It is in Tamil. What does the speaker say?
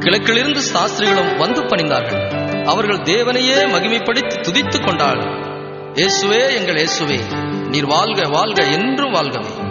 கிழக்கிலிருந்து சாஸ்திரிகளும் வந்து பணிந்தார்கள். அவர்கள் தேவனையே மகிமைப்படுத்தி துதித்துக் கொண்டார்கள். இயேசுவே, எங்கள் இயேசுவே, நீர் வாழ்க வாழ்க என்றும் வாழ்கவே.